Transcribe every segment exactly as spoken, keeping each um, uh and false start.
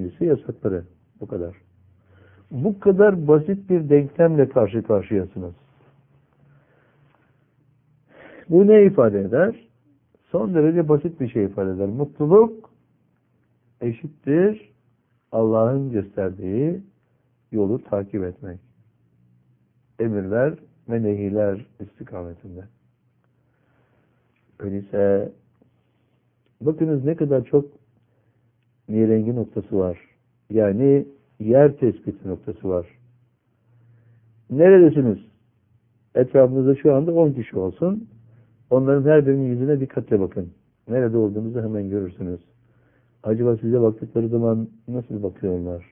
İkincisi yasakları. Bu kadar. Bu kadar basit bir denklemle karşı karşıyasınız. Bu ne ifade eder? Son derece basit bir şey ifade eder. Mutluluk eşittir Allah'ın gösterdiği yolu takip etmek. Emirler ve nehiler istikametinde. Öyleyse bakınız ne kadar çok nirengi noktası var. Yani yer tespiti noktası var. Neredesiniz? Etrafınızda şu anda on kişi olsun. Onların her birinin yüzüne dikkatle bakın. Nerede olduğunuzu hemen görürsünüz. Acaba size baktıkları zaman nasıl bakıyorlar?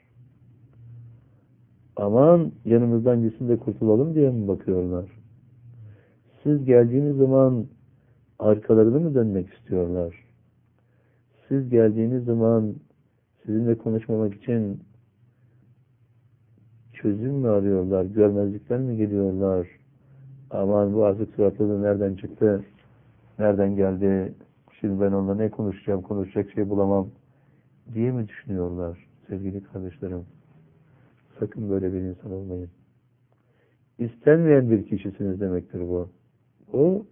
Aman yanımızdan gitsin de kurtulalım diye mi bakıyorlar? Siz geldiğiniz zaman arkalarını mı dönmek istiyorlar? Siz geldiğiniz zaman sizinle konuşmamak için çözüm mü arıyorlar? Görmezlikten mi geliyorlar? Aman bu azık suratlı nereden çıktı? Nereden geldi? Şimdi ben onunla ne konuşacağım? Konuşacak şey bulamam diye mi düşünüyorlar? Sevgili kardeşlerim, sakın böyle bir insan olmayın. İstenmeyen bir kişisiniz demektir bu. O,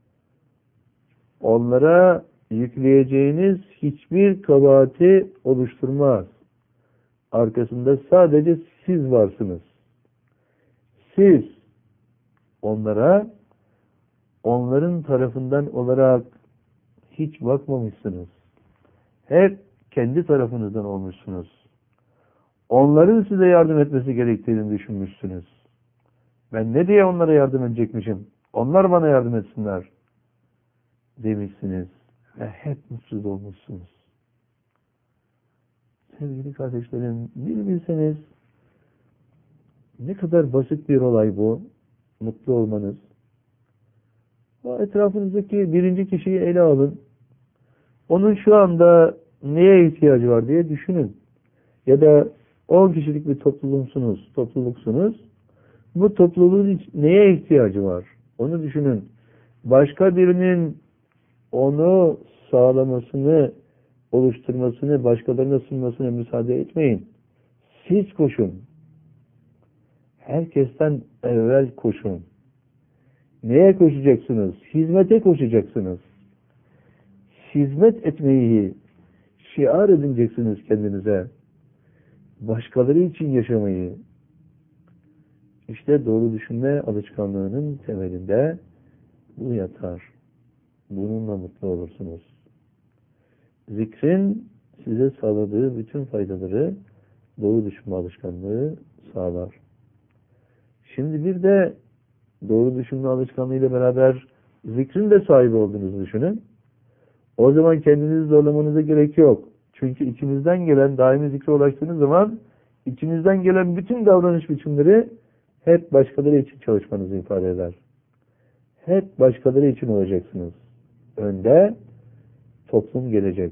onlara yükleyeceğiniz hiçbir kabahati oluşturmaz. Arkasında sadece siz varsınız. Siz onlara onların tarafından olarak hiç bakmamışsınız. Hep kendi tarafınızdan olmuşsunuz. Onların size yardım etmesi gerektiğini düşünmüşsünüz. Ben ne diye onlara yardım edecekmişim? Onlar bana yardım etsinler demişsiniz ve hep mutsuz olmuşsunuz. Sevgili kardeşlerim, bir bilseniz ne kadar basit bir olay bu, mutlu olmanız. O etrafınızdaki birinci kişiyi ele alın. Onun şu anda neye ihtiyacı var diye düşünün. Ya da on kişilik bir topluluksunuz, topluluksunuz. Bu topluluğun neye ihtiyacı var? Onu düşünün. Başka birinin onu sağlamasını, oluşturmasını, başkalarına sunmasına müsaade etmeyin. Siz koşun. Herkesten evvel koşun. Neye koşacaksınız? Hizmete koşacaksınız. Hizmet etmeyi şiar edineceksiniz kendinize. Başkaları için yaşamayı. İşte doğru düşünme alışkanlığının temelinde bu yatar. Bununla mutlu olursunuz. Zikrin size sağladığı bütün faydaları doğru düşünme alışkanlığı sağlar. Şimdi bir de doğru düşünme alışkanlığıyla beraber zikrin de sahibi olduğunuzu düşünün. O zaman kendinizi zorlamanıza gerek yok. Çünkü içinizden gelen, daimi zikre ulaştığınız zaman içinizden gelen bütün davranış biçimleri hep başkaları için çalışmanızı ifade eder. Hep başkaları için olacaksınız. Önde toplum gelecek.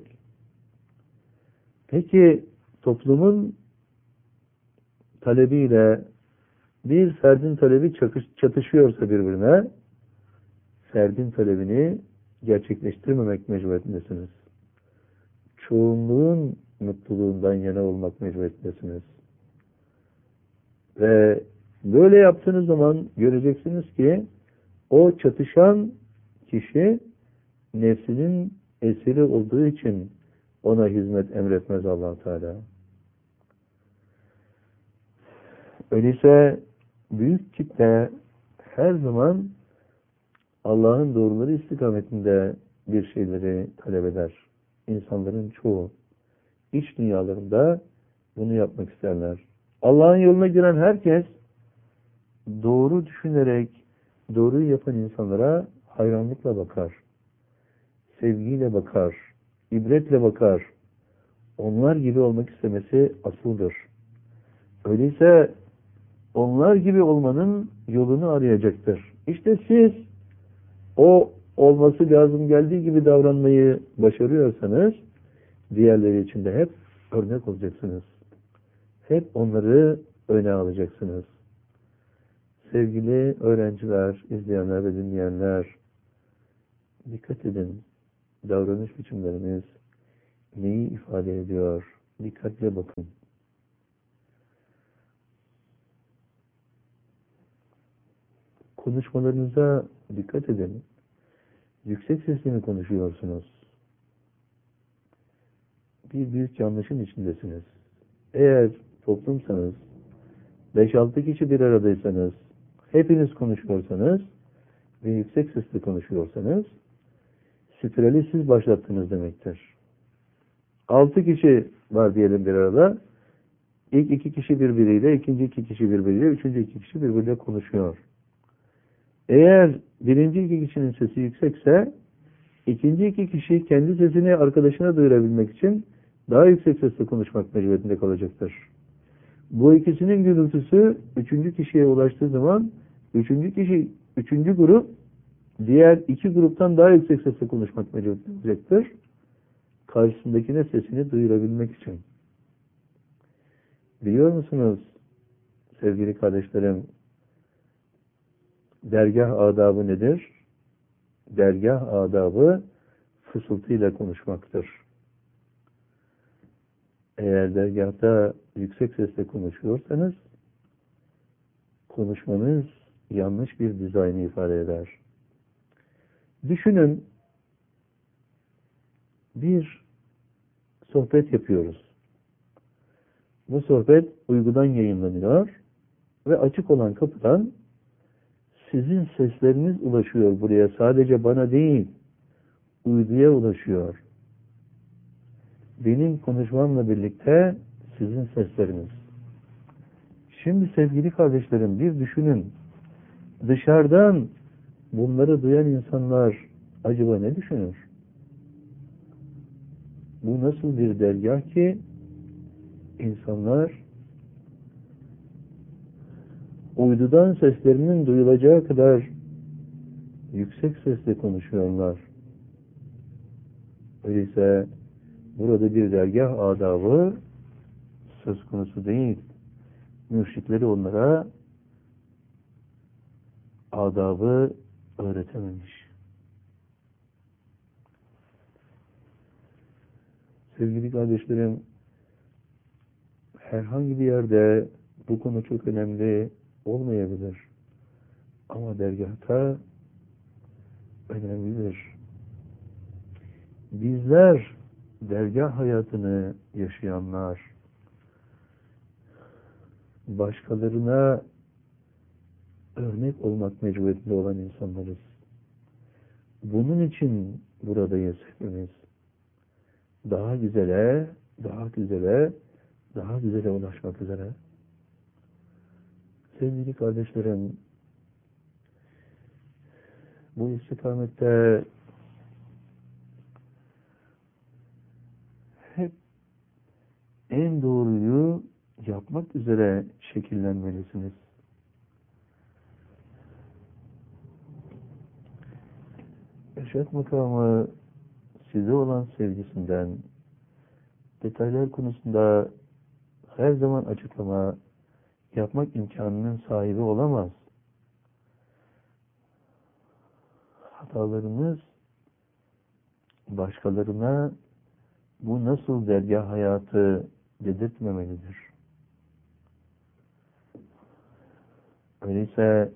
Peki toplumun talebiyle bir ferdin talebi çatışıyorsa birbirine, ferdin talebini gerçekleştirmemek mecburiyetindesiniz. Çoğunluğun mutluluğundan yana olmak mecburiyetindesiniz. Ve böyle yaptığınız zaman göreceksiniz ki o çatışan kişi nefsinin esiri olduğu için ona hizmet emretmez Allah-u Teala. Öyleyse büyük kitle her zaman Allah'ın doğruları istikametinde bir şeyleri talep eder. İnsanların çoğu iç dünyalarında bunu yapmak isterler. Allah'ın yoluna giren herkes doğru düşünerek doğruyu yapan insanlara hayranlıkla bakar. Sevgiyle bakar. İbretle bakar. Onlar gibi olmak istemesi asıldır. Öyleyse onlar gibi olmanın yolunu arayacaktır. İşte siz o olması lazım geldiği gibi davranmayı başarıyorsanız diğerleri için de hep örnek olacaksınız. Hep onları öne alacaksınız. Sevgili öğrenciler, izleyenler ve dinleyenler, dikkat edin. Davranış biçimlerimiz neyi ifade ediyor? dikkatle bakın. Konuşmalarınıza dikkat edin. Yüksek sesle mi konuşuyorsunuz? Bir büyük yanlışın içindesiniz. Eğer toplumsanız, beş altı kişi bir aradaysanız, hepiniz konuşuyorsanız ve yüksek sesle konuşuyorsanız, spirali siz başlattınız demektir. altı kişi var diyelim bir arada. İlk iki kişi birbiriyle, ikinci iki kişi birbiriyle, üçüncü iki kişi birbiriyle konuşuyor. Eğer birinci iki kişinin sesi yüksekse, ikinci iki kişi kendi sesini arkadaşına duyurabilmek için daha yüksek sesle konuşmak mecburiyetinde kalacaktır. Bu ikisinin gürültüsü üçüncü kişiye ulaştığı zaman üçüncü kişi, üçüncü grup diğer iki gruptan daha yüksek sesle konuşmak mecburiyetinde kalacaktır. Karşısındakine sesini duyurabilmek için. Biliyor musunuz sevgili kardeşlerim, dergah adabı nedir? Dergah adabı fısıltıyla konuşmaktır. Eğer dergahta yüksek sesle konuşuyorsanız, konuşmanız yanlış bir dizaynı ifade eder. Düşünün, bir sohbet yapıyoruz. Bu sohbet uygudan yayınlanıyor ve açık olan kapıdan sizin sesleriniz ulaşıyor buraya. Sadece bana değil, uyduya ulaşıyor. Benim konuşmamla birlikte sizin sesleriniz. Şimdi sevgili kardeşlerim, bir düşünün. Dışarıdan bunları duyan insanlar acaba ne düşünür? Bu nasıl bir dergah ki insanlar uydudan seslerinin duyulacağı kadar yüksek sesle konuşuyorlar. Öyleyse burada bir dergah adabı söz konusu değil. Mürşitleri onlara adabı öğretememiş. Sevgili kardeşlerim, herhangi bir yerde bu konu çok önemli olmayabilir. Ama dergahta önemlidir. Bizler dergah hayatını yaşayanlar, başkalarına örnek olmak mecburiyetinde olan insanlarız. Bunun için buradayız hepimiz. Daha güzele, daha güzele, daha güzele ulaşmak üzere. Sevgili kardeşlerim, bu istikamette hep en doğruyu yapmak üzere şekillenmelisiniz. Eşref makamı size olan sevgisinden, detaylar konusunda her zaman açıklama yapmak imkanının sahibi olamaz. Hatalarımız başkalarına bu nasıl dergah hayatı dedirtmemelidir. Öyleyse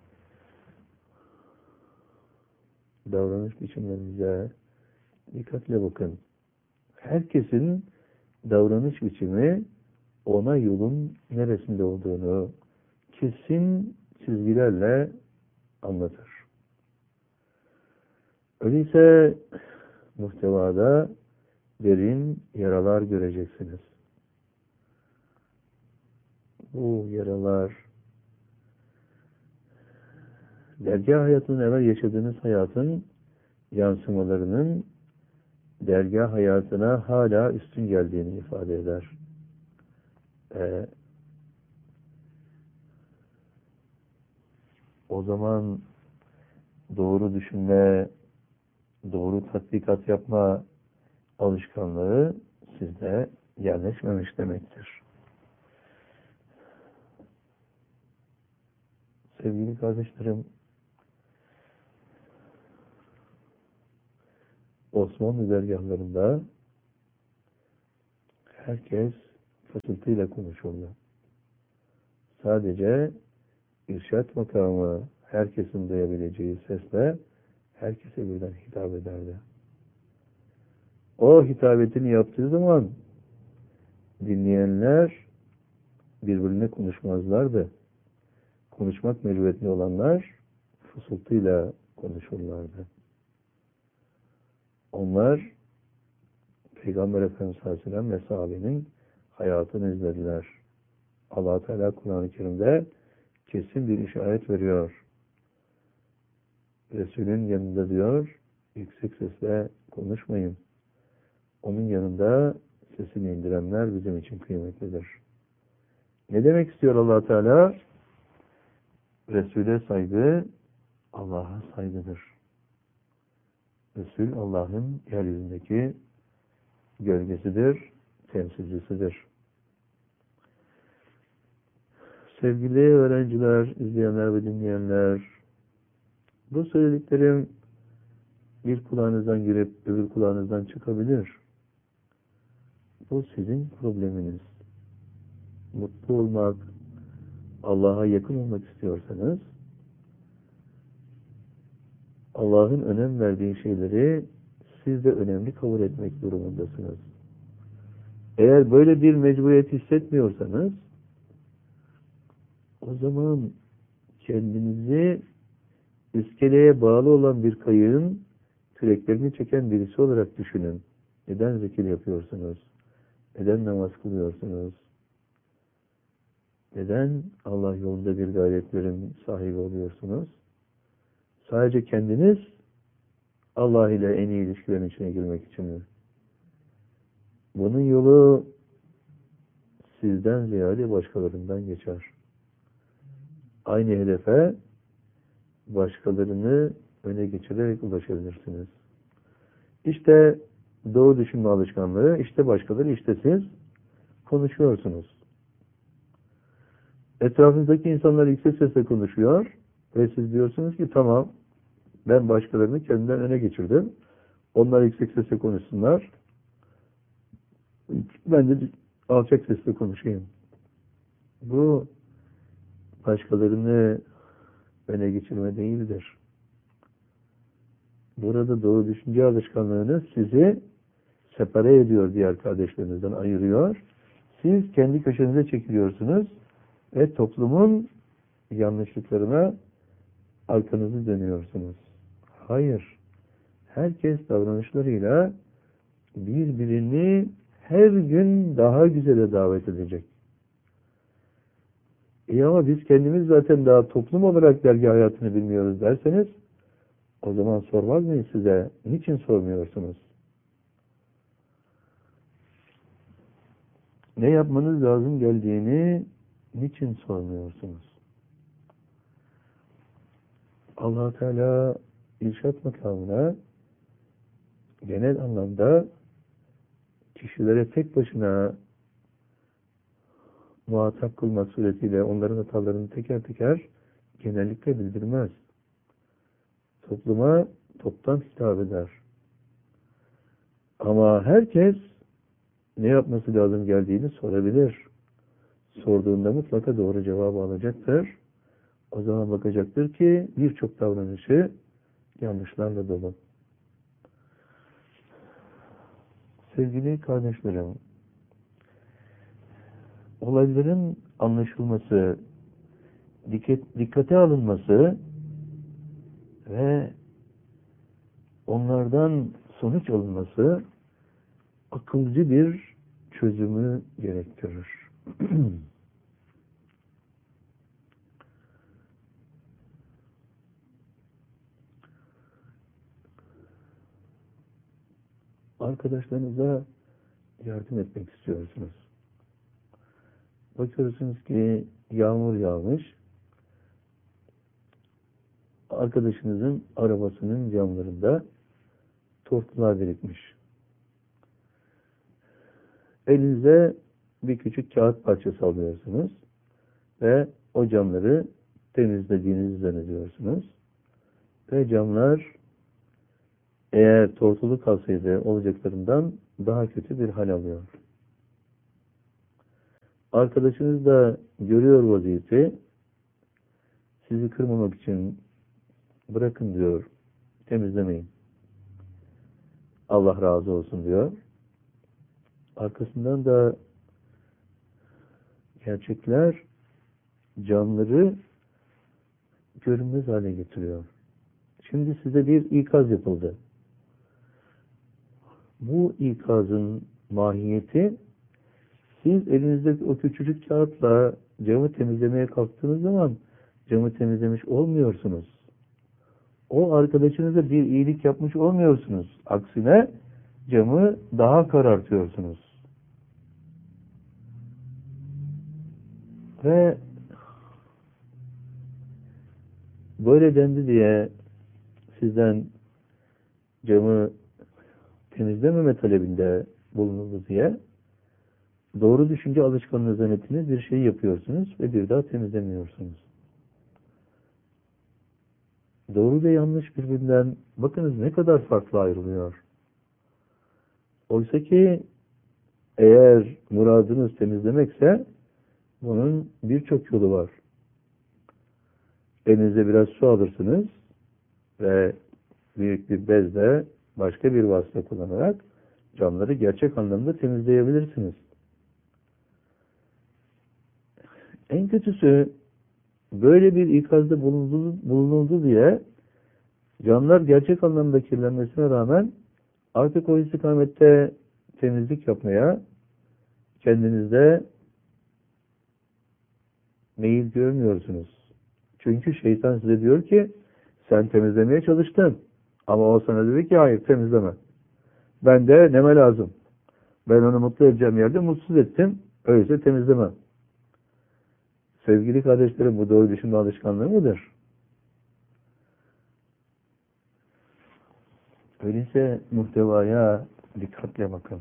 davranış biçimlerimize dikkatle bakın. Herkesin davranış biçimi ona yolun neresinde olduğunu kesin çizgilerle anlatır. Öyleyse muhtevada derin yaralar göreceksiniz. Bu yaralar dergah hayatının evvel yaşadığınız hayatın yansımalarının dergah hayatına hala üstün geldiğini ifade eder. Ee, o zaman doğru düşünme, doğru tatbikat yapma alışkanlığı sizde yerleşmemiş demektir. Sevgili kardeşlerim, Osmanlı dergahlarında herkes fısıltıyla konuşurlar. Sadece irşat makamı herkesin duyabileceği sesle herkese birden hitap ederdi. O hitabetini yaptığı zaman dinleyenler birbirine konuşmazlardı. Konuşmak mecburiyetli olanlar fısıltıyla konuşurlardı. Onlar Peygamber Efendimiz sallallahu aleyhi ve sellem ve sahabenin hayatını izlediler. Allah Teala Kur'an-ı Kerim'de kesin bir işaret veriyor. Resulün yanında diyor, yüksek sesle konuşmayın. Onun yanında sesini indirenler bizim için kıymetlidir. Ne demek istiyor Allah Teala? Resul'e saygı, Allah'a saygıdır. Resul Allah'ın yeryüzündeki gölgesidir, temsilcisidir. Sevgili öğrenciler, izleyenler ve dinleyenler, bu söylediklerim bir kulağınızdan girip öbür kulağınızdan çıkabilir. Bu sizin probleminiz. Mutlu olmak, Allah'a yakın olmak istiyorsanız, Allah'ın önem verdiği şeyleri siz de önemli kabul etmek durumundasınız. Eğer böyle bir mecburiyet hissetmiyorsanız, o zaman kendinizi iskeleye bağlı olan bir kayığın küreklerini çeken birisi olarak düşünün. Neden zikir yapıyorsunuz? Neden namaz kılıyorsunuz? Neden Allah yolunda bir gayretlerin sahibi oluyorsunuz? Sadece kendiniz Allah ile en iyi ilişkilerin içine girmek için mi? Bunun yolu sizden ziyade başkalarından geçer. Aynı hedefe başkalarını öne geçirerek ulaşabilirsiniz. İşte doğru düşünme alışkanlığı, işte başkaları, işte siz konuşuyorsunuz. Etrafınızdaki insanlar yüksek sesle konuşuyor ve siz diyorsunuz ki tamam, ben başkalarını kendimden öne geçirdim. Onlar yüksek sesle konuşsunlar. Ben de alçak sesle konuşayım. Bu başkalarını öne geçirme değildir. Burada doğru düşünce alışkanlığınız sizi separe ediyor, diğer kardeşlerinizden ayırıyor. Siz kendi köşenize çekiliyorsunuz ve toplumun yanlışlıklarına arkanızı dönüyorsunuz. Hayır. Herkes davranışlarıyla birbirini her gün daha güzele davet edecek. İyi ama biz kendimiz zaten daha toplum olarak dergi hayatını bilmiyoruz derseniz, o zaman sormaz mıyız size? Niçin sormuyorsunuz? Ne yapmanız lazım geldiğini niçin sormuyorsunuz? Allah Teala irşat makamına genel anlamda kişilere tek başına muhatap kılmak suretiyle onların hatalarını teker teker genellikle bildirmez. Topluma toptan hitap eder. Ama herkes ne yapması lazım geldiğini sorabilir. Sorduğunda mutlaka doğru cevabı alacaktır. O zaman bakacaktır ki birçok davranışı yanlışlarla dolu. Sevgili kardeşlerim, olayların anlaşılması, dikkat, dikkate alınması ve onlardan sonuç alınması akılcı bir çözümü gerektirir. Arkadaşlarınıza yardım etmek istiyorsunuz. Bakıyorsunuz ki yağmur yağmış. Arkadaşınızın arabasının camlarında tortular birikmiş. Elinize bir küçük kağıt parçası alıyorsunuz ve o camları temizlediğinizi zannediyorsunuz. Ve camlar eğer tortulu kalsaydı olacaklarından daha kötü bir hal alıyor. Arkadaşınız da görüyor vaziyeti. Sizi kırmamak için bırakın diyor. Temizlemeyin. Allah razı olsun diyor. Arkasından da gerçekler camları görünmez hale getiriyor. Şimdi size bir ikaz yapıldı. Bu ikazın mahiyeti, siz elinizdeki o küçücük kağıtla camı temizlemeye kalktığınız zaman camı temizlemiş olmuyorsunuz. O arkadaşınıza bir iyilik yapmış olmuyorsunuz. Aksine camı daha karartıyorsunuz. Ve böyle dendi diye sizden camı temizlememe talebinde bulunuldu diye doğru düşünce alışkanlığınızdan ettiğiniz bir şey yapıyorsunuz ve bir daha temizlemiyorsunuz. Doğru ve yanlış birbirinden bakınız ne kadar farklı ayrılıyor. Oysa ki eğer muradınız temizlemekse bunun birçok yolu var. Elinize biraz su alırsınız ve büyük bir bezle başka bir vasıta kullanarak camları gerçek anlamda temizleyebilirsiniz. En kötüsü böyle bir ikazda bulunuldu, bulunuldu diye camlar gerçek anlamda kirlenmesine rağmen artık o istikamette temizlik yapmaya kendinizde meyil görmüyorsunuz. Çünkü şeytan size diyor ki sen temizlemeye çalıştın. Ama o sana dedi ki hayır temizleme. Ben de neme lazım. Ben onu mutlu edeceğim yerde mutsuz ettim. Öyleyse temizleme. Sevgili kardeşlerim, bu doğru düşünme alışkanlığı mıdır? Öyleyse muhtevaya dikkatle bakın.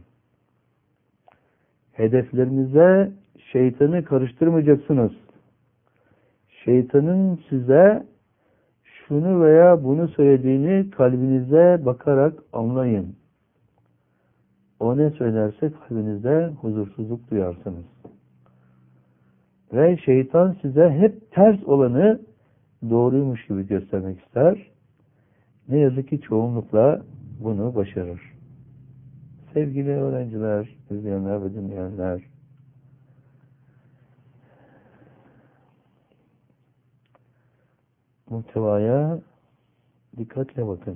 Hedeflerinize şeytanı karıştırmayacaksınız. Şeytanın size şunu veya bunu söylediğini kalbinize bakarak anlayın. O ne söylerse kalbinizde huzursuzluk duyarsınız. Ve şeytan size hep ters olanı doğruymuş gibi göstermek ister. Ne yazık ki çoğunlukla bunu başarır. Sevgili öğrenciler, izleyenler ve dinleyenler, muhtevaya dikkatle bakın.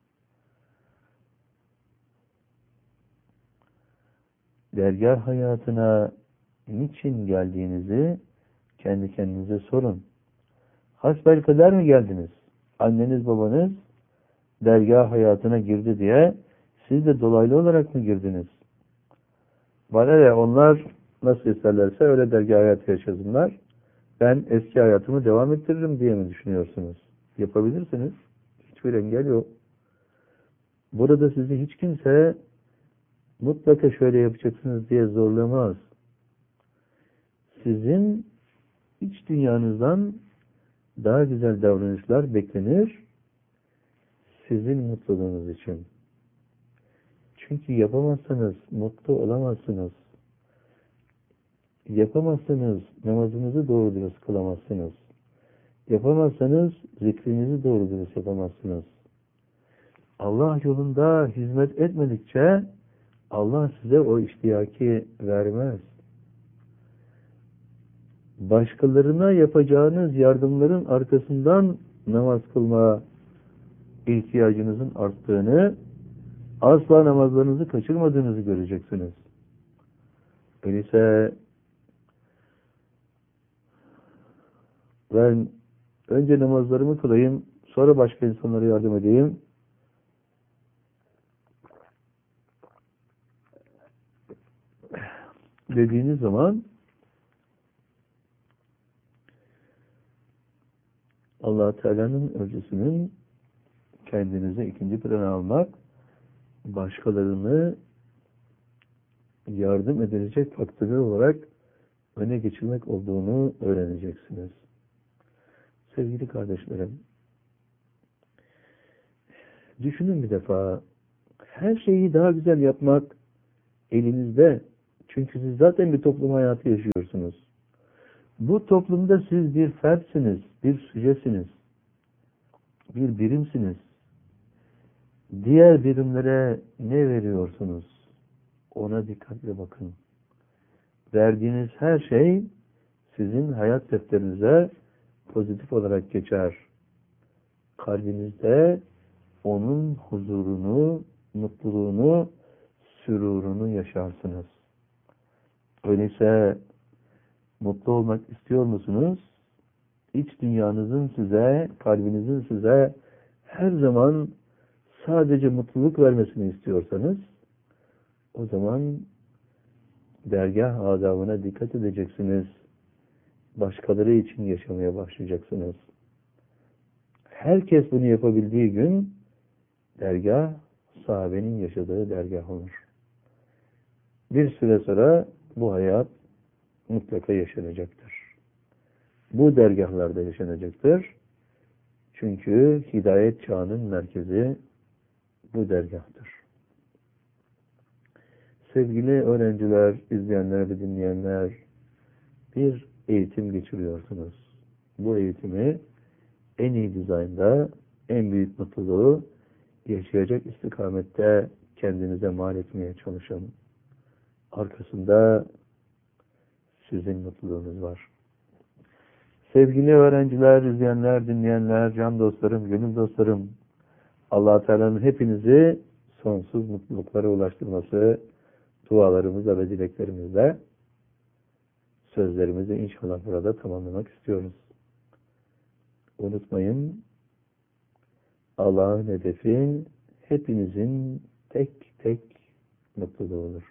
Dergâh hayatına niçin geldiğinizi kendi kendinize sorun. Hasbelkader mi geldiniz? Anneniz babanız dergâh hayatına girdi diye siz de dolaylı olarak mı girdiniz? Bana ne, onlar nasıl isterlerse öyle dergâh hayatı yaşasınlar. Ben eski hayatımı devam ettiririm diye mi düşünüyorsunuz? Yapabilirsiniz. Hiçbir engel yok. Burada sizi hiç kimse mutlaka şöyle yapacaksınız diye zorlamaz. Sizin iç dünyanızdan daha güzel davranışlar beklenir sizin mutluluğunuz için. Çünkü yapamazsanız mutlu olamazsınız. Yapamazsanız namazınızı doğru dürüst kılamazsınız. Yapamazsanız zikrinizi doğru dürüst yapamazsınız. Allah yolunda hizmet etmedikçe Allah size o iştiyaki vermez. Başkalarına yapacağınız yardımların arkasından namaz kılma ihtiyacınızın arttığını, asla namazlarınızı kaçırmadığınızı göreceksiniz. Öyleyse ben önce namazlarımı kılayım, sonra başka insanlara yardım edeyim. Dediğiniz zaman Allah Teala'nın ölçüsünün kendinize ikinci plana almak, başkalarını yardım edilecek faktörler olarak öne geçirmek olduğunu öğreneceksiniz. Sevgili kardeşlerim, düşünün bir defa, her şeyi daha güzel yapmak elinizde, Çünkü siz zaten bir toplum hayatı yaşıyorsunuz. Bu toplumda siz bir fertsiniz, bir sücesiniz, bir birimsiniz. Diğer birimlere ne veriyorsunuz? Ona dikkatle bakın. Verdiğiniz her şey sizin hayat defterinize pozitif olarak geçer. Kalbinizde onun huzurunu, mutluluğunu, sürurunu yaşarsınız. Öyleyse mutlu olmak istiyor musunuz? İç dünyanızın size, kalbinizin size her zaman sadece mutluluk vermesini istiyorsanız, o zaman dergâh adabına dikkat edeceksiniz. Başkaları için yaşamaya başlayacaksınız. Herkes bunu yapabildiği gün dergâh sahabenin yaşadığı dergâh olur. Bir süre sonra bu hayat mutlaka yaşanacaktır. Bu dergâhlarda yaşanacaktır. Çünkü hidayet çağının merkezi bu dergâhtır. Sevgili öğrenciler, izleyenler ve dinleyenler, bir eğitim geçiriyorsunuz. Bu eğitimi en iyi dizaynda, en büyük mutluluğu yaşayacak istikamette kendinize mal etmeye çalışın. Arkasında sizin mutluluğunuz var. Sevgili öğrenciler, izleyenler, dinleyenler, can dostlarım, gönül dostlarım, Allah-u Teala'nın hepinizi sonsuz mutluluklara ulaştırması dualarımızla ve dileklerimizle sözlerimizi inşallah burada tamamlamak istiyoruz. Unutmayın, Allah'ın hedefi hepinizin tek tek mutluluğudur.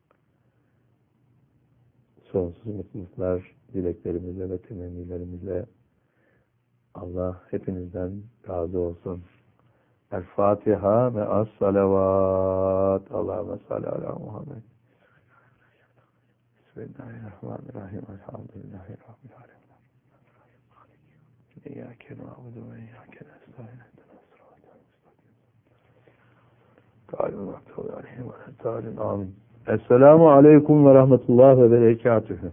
Sonsuz mutluluklar dileklerimizle ve temennilerimizle Allah hepinizden razı olsun. El-Fatiha ve as-salavat. Allahümme salli ala Muhammed. Bismillahirrahmanirrahim. Elhamdülillahi Rabbil alemin. İyyâke na'budu ve iyyâke nestaîn. Amin. Esselamu aleyküm ve rahmetullah ve berekatühü.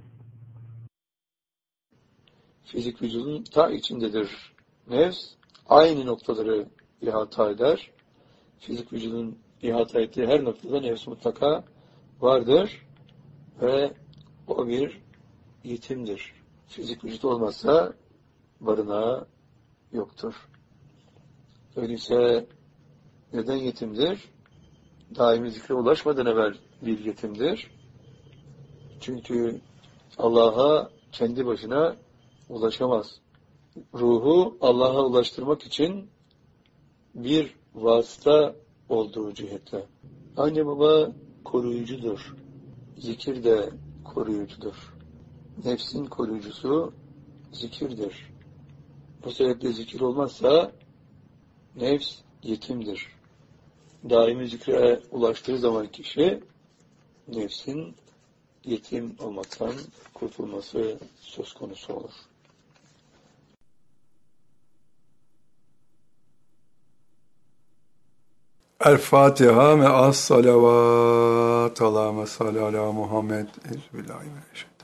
Fizik vücudun ta içindedir. Nefs aynı noktaları ihata eder. Fizik vücudun ihata ettiği her noktada nefs mutlaka vardır ve o bir yetimdir. Fizik vücut olmazsa barınağı yoktur. Öyleyse neden yetimdir? Daimi zikre ulaşmadan evvel bir yetimdir. Çünkü Allah'a kendi başına ulaşamaz. Ruhu Allah'a ulaştırmak için bir vasıta olduğu cihetle. Anne baba koruyucudur. Zikir de koruyucudur. Nefsin koruyucusu zikirdir. Bu sebeple zikir olmazsa nefs yetimdir. Daimi zikre ulaştığı zaman kişi nefsin yetim olmaktan kurtulması söz konusu olur. El-Fatiha ve as-salavat. Allahümme salli ala Muhammed. Ezbillahimineşşeytanirracim.